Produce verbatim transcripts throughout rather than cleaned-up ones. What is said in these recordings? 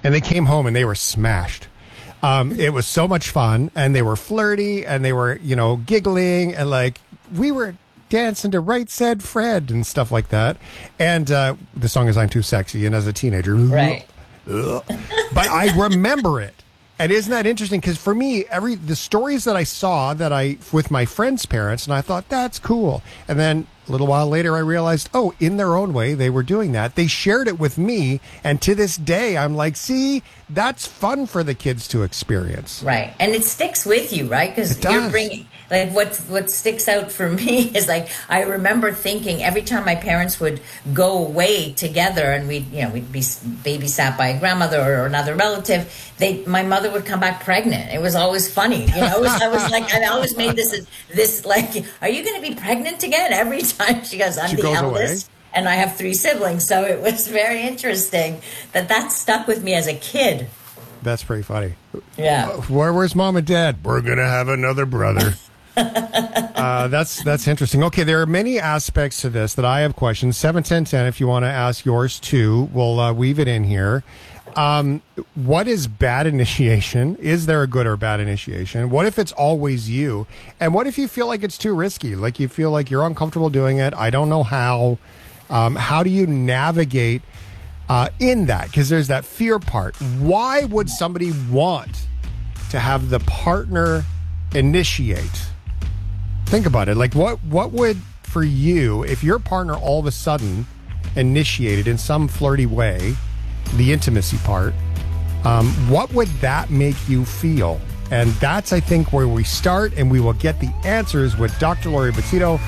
and they came home and they were smashed. Um, it was so much fun, and they were flirty, and they were, you know, giggling, and like we were dancing to Right Said Fred and stuff like that. And uh, the song is I'm Too Sexy, and as a teenager, right. Ugh. But I remember it. And isn't that interesting? Because for me, every the stories that I saw that I with my friends' parents, and I thought that's cool. And then a little while later, I realized, oh, in their own way, they were doing that. They shared it with me, and to this day, I'm like, see, that's fun for the kids to experience. Right, and it sticks with you, right? Because you're bringing. Like what what sticks out for me is like I remember thinking every time my parents would go away together and we'd you know we'd be babysat by a grandmother or another relative, they my mother would come back pregnant. It was always funny, you know. It was, I was like I always made this this like, are you going to be pregnant again? Every time she goes, I'm she the goes eldest. Away. And I have three siblings, so it was very interesting that that stuck with me as a kid. That's pretty funny. Yeah. Where where's mom and dad? We're gonna have another brother. uh, that's that's interesting. Okay, there are many aspects to this that I have questions. seven ten ten, if you want to ask yours too, we'll uh, weave it in here. Um, what is bad initiation? Is there a good or bad initiation? What if it's always you? And what if you feel like it's too risky? Like you feel like you're uncomfortable doing it. I don't know how. Um, how do you navigate uh, in that? Because there's that fear part. Why would somebody want to have the partner initiate? Think about it. Like, what, what would, for you, if your partner all of a sudden initiated in some flirty way, the intimacy part, um, what would that make you feel? And that's, I think, where we start, and we will get the answers with Doctor Lori Betito.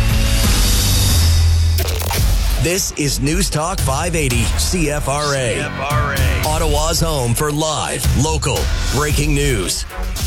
This is News Talk five eighty C F R A. C F R A. Ottawa's home for live, local, breaking news.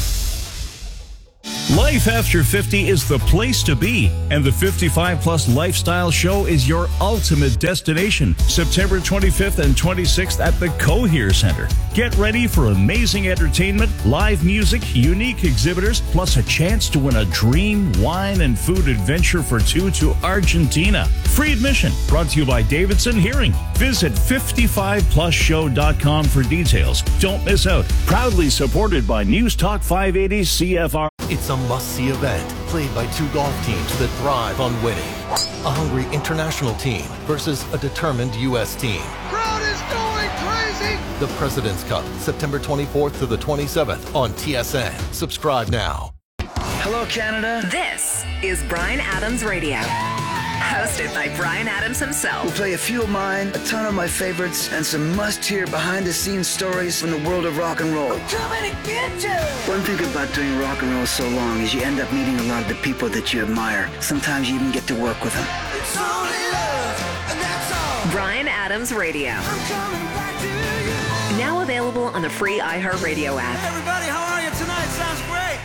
Life after fifty is the place to be, and the fifty-five plus Lifestyle Show is your ultimate destination. September twenty-fifth and twenty-sixth at the Cohere Center. Get ready for amazing entertainment, live music, unique exhibitors, plus a chance to win a dream wine and food adventure for two to Argentina. Free admission, brought to you by Davidson Hearing. Visit fifty-five plus show dot com for details. Don't miss out. Proudly supported by News Talk five eighty C F R. It's a must-see event played by two golf teams that thrive on winning. A hungry international team versus a determined U S team. Crowd is going crazy! The President's Cup, September twenty-fourth to the twenty-seventh on T S N. Subscribe now. Hello, Canada. This is Bryan Adams Radio. Hosted by Bryan Adams himself. We'll play a few of mine, a ton of my favorites, and some must-hear behind-the-scenes stories from the world of rock and roll. I'm coming to get you! One thing about doing rock and roll so long is you end up meeting a lot of the people that you admire. Sometimes you even get to work with them. It's only love, and that's all. Bryan Adams Radio. I'm coming back to you. Now available on the free iHeartRadio app. Hey everybody, how are you tonight? Sounds great.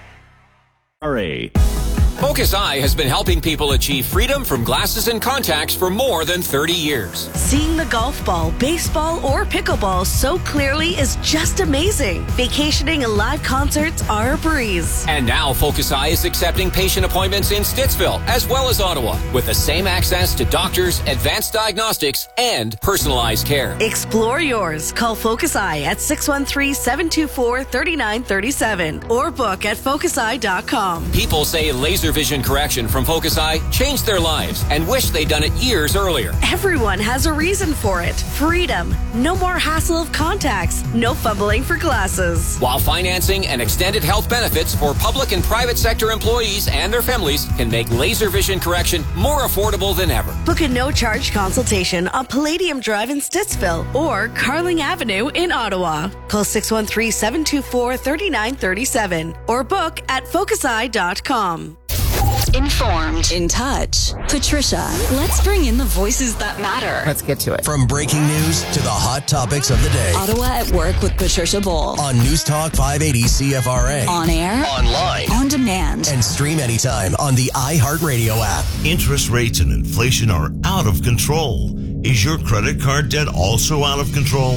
R A. Focus Eye has been helping people achieve freedom from glasses and contacts for more than thirty years. Seeing the golf ball, baseball, or pickleball so clearly is just amazing. Vacationing and live concerts are a breeze. And now Focus Eye is accepting patient appointments in Stittsville as well as Ottawa with the same access to doctors, advanced diagnostics, and personalized care. Explore yours. Call Focus Eye at six one three, seven two four, three nine three seven or book at focus eye dot com. People say laser vision correction from Focus Eye changed their lives and wish they'd done it years earlier. Everyone has a reason for it. Freedom. No more hassle of contacts. No fumbling for glasses. While financing and extended health benefits for public and private sector employees and their families can make laser vision correction more affordable than ever. Book a no-charge consultation on Palladium Drive in Stittsville or Carling Avenue in Ottawa. Call six one three, seven two four, three nine three seven or book at focus eye dot com. Informed. In touch. Patricia, let's bring in the voices that matter. Let's get to it. From breaking news to the hot topics of the day. Ottawa at Work with Patricia Bowl. On News Talk five eighty C F R A. On air. Online. On demand. And stream anytime on the iHeartRadio app. Interest rates and inflation are out of control. Is your credit card debt also out of control?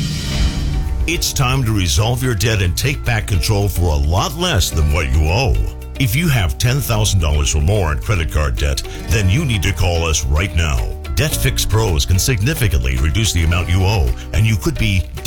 It's time to resolve your debt and take back control for a lot less than what you owe. If you have ten thousand dollars or more in credit card debt, then you need to call us right now. Debt Fix Pros can significantly reduce the amount you owe, and you could be